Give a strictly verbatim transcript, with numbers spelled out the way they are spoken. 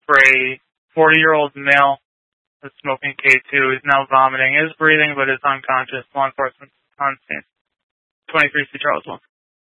for a forty-year-old male that's smoking K two. He's now vomiting, is breathing, but is unconscious. Law enforcement on scene. twenty-three C Charles One.